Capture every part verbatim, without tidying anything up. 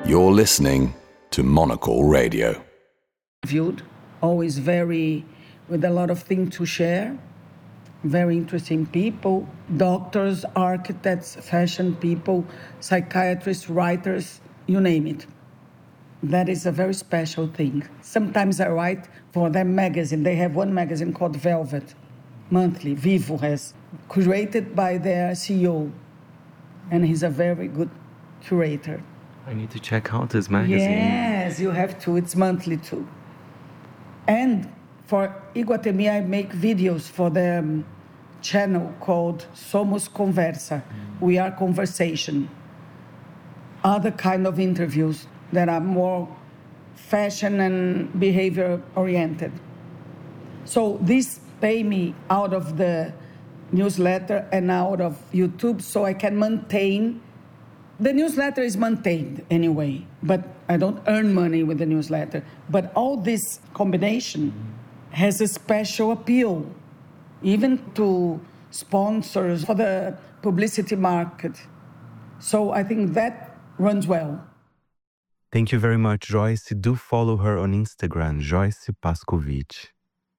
You're listening to Monocle Radio. Viewed, always very, with a lot of things to share. Very interesting people, doctors, architects, fashion people, psychiatrists, writers, you name it. That is a very special thing. Sometimes I write for their magazine. They have one magazine called Velvet, monthly, Vivo has, curated by their C E O. And he's a very good curator. I need to check out this magazine. Yes, you have to. It's monthly too. And for Iguatemi, I make videos for the um, channel called Somos Conversa. Mm. We are conversation. Other kind of interviews that are more fashion and behavior oriented. So this pay me out of the newsletter and out of YouTube so I can maintain. The newsletter is maintained anyway, but I don't earn money with the newsletter. But all this combination has a special appeal, even to sponsors for the publicity market. So I think that runs well. Thank you very much, Joyce. Do follow her on Instagram, Joyce Pascovitch.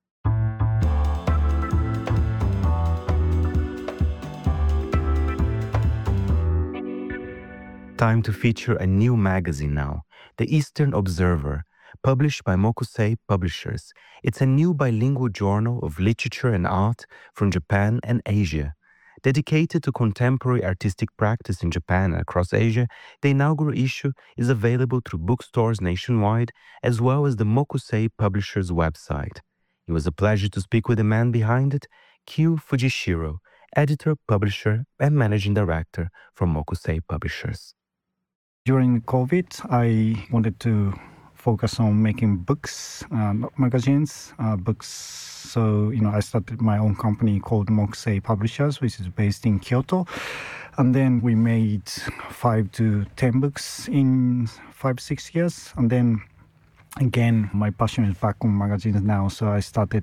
Time to feature a new magazine now, The Eastern Observer, published by Mokusei Publishers. It's a new bilingual journal of literature and art from Japan and Asia. Dedicated to contemporary artistic practice in Japan and across Asia, the inaugural issue is available through bookstores nationwide, as well as the Mokusei Publishers website. It was a pleasure to speak with the man behind it, Kyu Fujishiro, editor, publisher, and managing director for Mokusei Publishers. During COVID, I wanted to focus on making books, uh, not magazines, uh, books. So, you know, I started my own company called Mokusei Publishers, which is based in Kyoto. And then we made five to ten books in five, six years. And then again, my passion is back on magazines now. So I started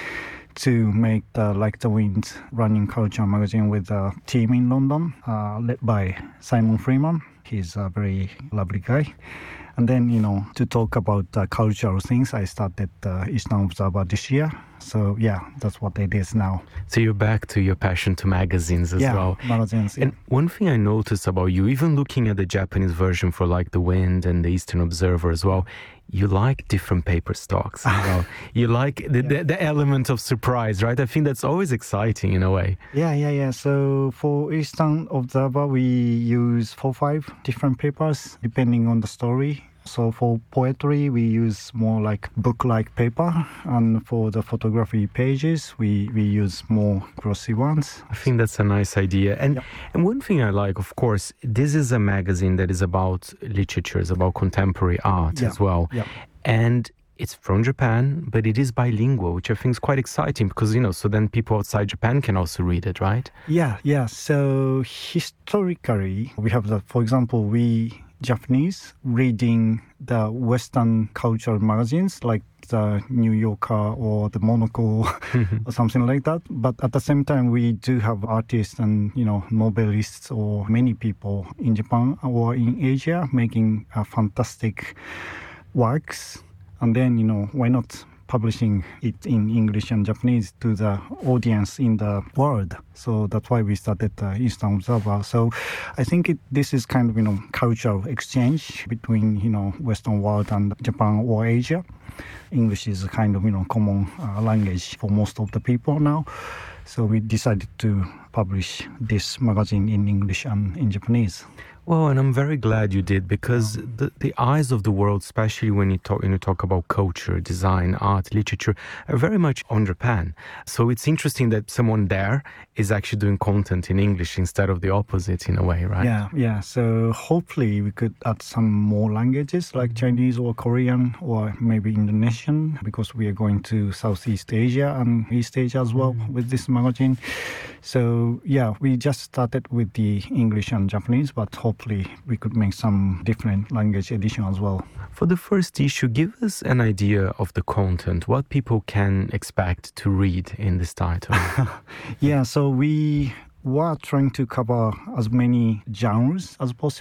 to make the Like the Wind running culture magazine with a team in London, uh, led by Simon Freeman. He's a very lovely guy. And then, you know, to talk about uh, cultural things, I started uh, Eastern Observer this year. So, yeah, that's what it is now. So you're back to your passion to magazines as yeah, well. magazines, yeah. And one thing I noticed about you, even looking at the Japanese version for Like the Wind and the Eastern Observer as well, you like different paper stocks. You know? You like the, yeah. the, the element of surprise, right? I think that's always exciting in a way. Yeah, yeah, yeah. So for Eastern Observer, we use four, five different papers depending on the story. So for poetry, we use more like book-like paper. And for the photography pages, we, we use more glossy ones. I think that's a nice idea. And yep. and one thing I like, of course, this is a magazine that is about literature, it's about contemporary art yep. as well. Yep. And it's from Japan, but it is bilingual, which I think is quite exciting because, you know, so then people outside Japan can also read it, right? Yeah, yeah. So historically, we have that, for example, we Japanese reading the Western cultural magazines like the New Yorker or the Monocle or something like that. But at the same time, we do have artists and, you know, novelists or many people in Japan or in Asia making uh, fantastic works. And then, you know, why not publishing it in English and Japanese to the audience in the world. So that's why we started the Eastern Observer. So I think it, this is kind of, you know, cultural exchange between, you know, Western world and Japan or Asia. English is a kind of, you know, common uh, language for most of the people now. So we decided to publish this magazine in English and in Japanese. Well, and I'm very glad you did because the, the eyes of the world, especially when you talk when you talk about culture, design, art, literature, are very much on Japan. So it's interesting that someone there is actually doing content in English instead of the opposite in a way, right? Yeah, yeah. So hopefully we could add some more languages like Chinese or Korean or maybe Indonesian because we are going to Southeast Asia and East Asia as well mm. with this magazine. So yeah, we just started with the English and Japanese, but hopefully we could make some different language edition as well. For the first issue, give us an idea of the content, what people can expect to read in this title. Yeah, so we were trying to cover as many genres as possible.